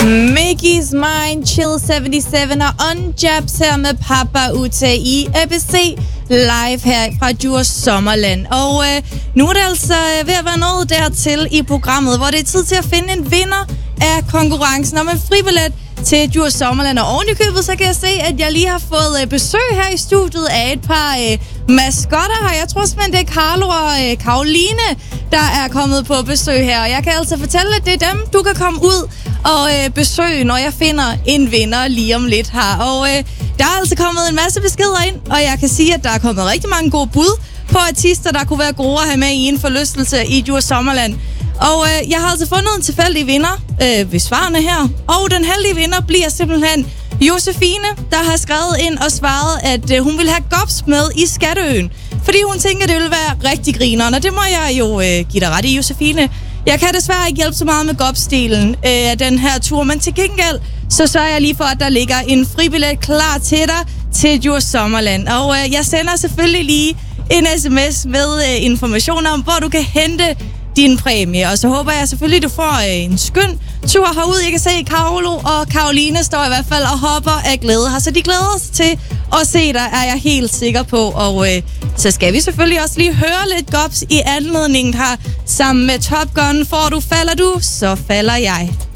Mickey's Mind, Chill 77 og Unjabs her med Papa Uta i ABC live her fra Djurs Sommerland. Og nu er det altså ved at være nået dertil i programmet, hvor det er tid til at finde en vinder af konkurrencen om en fribillet til Djurs Sommerland. Og oven i købet, så kan jeg se, at jeg lige har fået besøg her i studiet af et par maskotter her. Jeg tror simpelthen, det er Carlo og Karoline, der er kommet på besøg her. Og jeg kan altså fortælle, at det er dem, du kan komme ud og besøge, når jeg finder en vinder lige om lidt her. Og der er altså kommet en masse beskeder ind, og jeg kan sige, at der er kommet rigtig mange gode bud på artister, der kunne være gode at have med i en forlystelse i Djurs Sommerland. Og jeg har altså fundet en tilfældig vinder ved svarene her. Og den heldige vinder bliver simpelthen Josefine, der har skrevet ind og svaret, at hun vil have Gobs med i Skatteøen. Fordi hun tænker, at det vil være rigtig grineren. Og det må jeg jo give dig ret i, Josefine. Jeg kan desværre ikke hjælpe så meget med Gobs-delen af den her tur, men til gengæld, så sørger jeg lige for, at der ligger en fribillet klar til dig til Djurs Sommerland. Og jeg sender selvfølgelig lige en sms med information om, hvor du kan hente din præmie. Og så håber jeg selvfølgelig, du får en skøn tur herud. Jeg kan se, at Carlo og Karoline står i hvert fald og hopper af glæde her. Så de glæder sig til at se dig, er jeg helt sikker på. Og så skal vi selvfølgelig også lige høre lidt Gobs i anledningen her. Sammen med Top Gun. Falder du, så falder jeg.